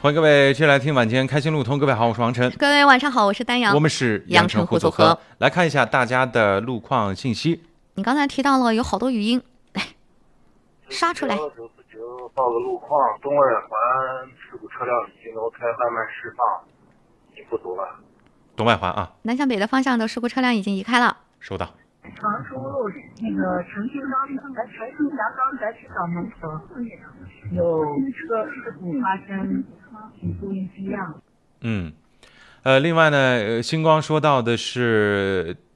欢迎各位继续来听晚间开心路通。各位好，我是王晨。 各位晚上好，我是丹阳。 我们是阳澄湖组合。 来看一下大家的路况信息。 你刚才提到了有好多语音，来刷出来。 报个路况，东二环事故车辆已经开慢慢释放，已经不堵了。 东外环啊， 南向北的方向的事故车辆已经移开了。 收到。 长春路那个城区刚才财经峡刚才去找门口，有车事故发生，请注意批量。 另外呢，星光说到的是